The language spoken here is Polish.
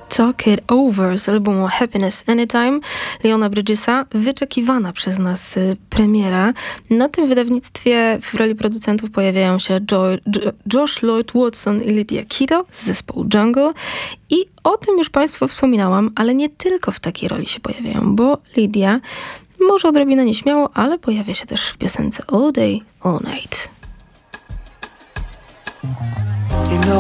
Talk It Over z albumu Happiness Anytime Leona Bridgesa, wyczekiwana przez nas premiera. Na tym wydawnictwie w roli producentów pojawiają się Josh Lloyd Watson i Lydia Kido z zespołu Jungle. I o tym już Państwu wspominałam, ale nie tylko w takiej roli się pojawiają, bo Lydia może odrobinę nieśmiało, ale pojawia się też w piosence All Day, All Night.